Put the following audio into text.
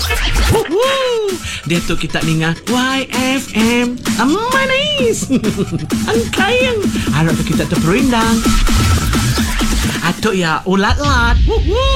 Dia tu kita dengar YFM manis. Ang kayang harap kita tu perindang. Atuk ya ulat-lat.